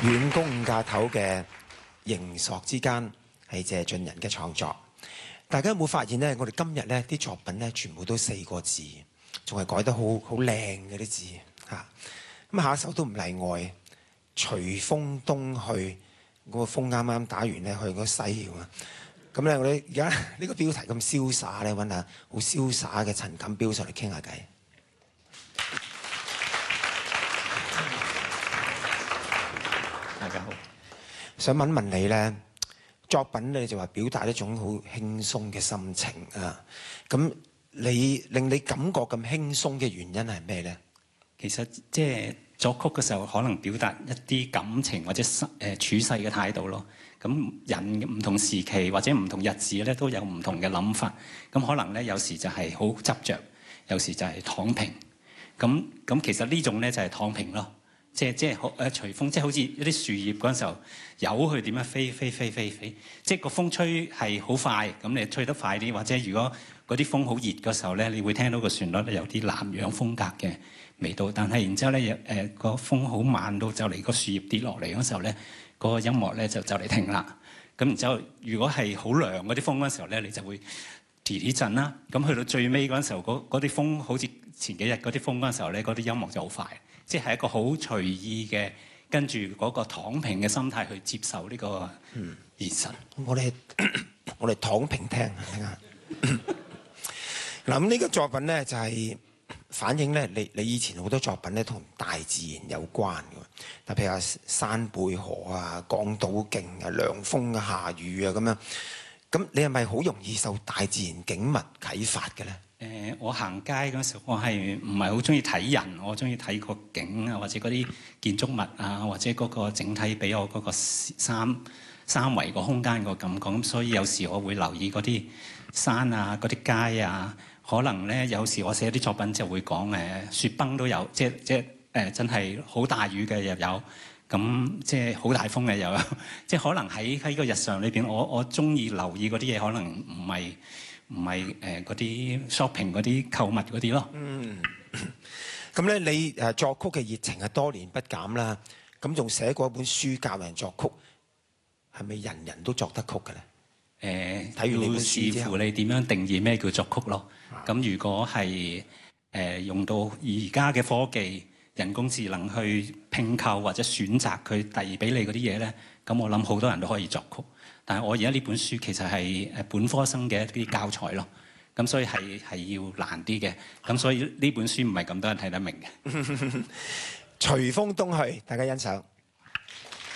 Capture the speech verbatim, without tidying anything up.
遠公五架頭嘅形塑之間係謝俊仁嘅創作。大家有冇發現咧？我哋今日咧啲作品咧全部都四個字，仲係改得好好靚嘅啲字嚇。咁下一首都唔例外。隨風東去，嗰個風啱啱打完咧，去嗰西咁啊。咁咧，我哋而家呢個標題咁瀟灑咧，揾下好瀟灑嘅陳錦標上嚟傾下偈。 大家好， 想問問你咧，作品咧就話表達一種好輕鬆嘅心情啊。咁你令你感覺咁輕鬆嘅原因係咩咧？ 其實即係作曲嘅時候，可能表達一啲感情或者誒處世嘅態度咯。咁人唔同時期或者唔同日子咧，都有唔同嘅諗法。咁可能咧，有時就係好執着，有時就係躺平。咁咁其實呢種咧就係躺平咯。即係即係好誒隨風，即係好似一啲樹葉嗰陣時候，由佢點樣飛飛飛飛飛。即係個風吹係好快，咁你吹得快啲，或者如果嗰啲風好熱嘅時候咧，你會聽到個旋律咧有啲南洋風格嘅味道。但係然之後咧，誒個風好慢到就嚟個樹葉跌落嚟嗰時候咧，嗰個音樂咧就就嚟停啦。咁然之後，如果係好涼嗰啲風嗰陣時候咧，你就會跌啲震啦。咁去到最尾嗰陣時候，嗰嗰啲風好似前幾日嗰啲風嗰陣時候咧，嗰啲音樂就好快。即係一個好隨意嘅，跟住嗰個躺平嘅心態去接受呢個現實。 嗯、我哋我哋躺平聽下。嗱咁呢個作品咧就係、是、反映咧你你以前好多作品咧同大自然有關嘅，嗱譬如話山貝河啊、港島徑啊、涼風啊、下雨啊咁樣。咁你係咪好容易受大自然景物啟發嘅咧？ 誒、呃，我行街嗰時候，我係唔係好中意睇人？我中意睇個景啊，或者嗰啲建築物啊，或者嗰個整體俾我嗰個三三維個空間個感覺。咁所以有時我會留意嗰啲山啊、嗰啲街啊。可能咧，有時我寫啲作品就會講誒雪崩都有，即即誒、呃、真係好大雨嘅又有，咁即係好大風嘅又有。即係可能喺喺個日常裏邊，我我中意留意嗰啲嘢，可能唔係。唔係誒嗰啲 shopping 嗰啲購物嗰啲咯。嗯， 咁咧你誒作曲嘅熱情係多年不減啦。咁仲寫過一本書教人作曲，係咪人人都作得曲嘅咧？ 誒，睇完你本書視乎你點樣定義咩叫作曲咯。咁、啊、如果係誒、呃、用到而家嘅科技、人工智能去拼構或者選擇佢遞俾你嗰啲嘢咧，咁我諗好多人都可以作曲。但係我而家呢本書其實係誒本科生嘅一啲教材咯，咁所以係係要難啲嘅，咁所以呢本書唔係咁多人睇得明嘅。 隨風東去，大家欣賞。